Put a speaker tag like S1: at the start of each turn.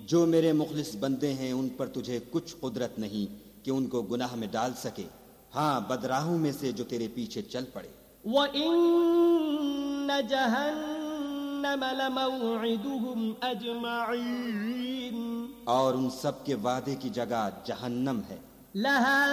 S1: जो मेरे मुखलिस बंदे हैं उन पर तुझे कुछ कुदरत नहीं कि उनको गुनाह में डाल सके। हाँ, बदराहों में से जो तेरे पीछे चल पड़े।
S2: वइन्न जहन्नम लमौइदुहुम अजमईन,
S1: और उन सब के वादे की जगह जहन्नम है।
S2: लहा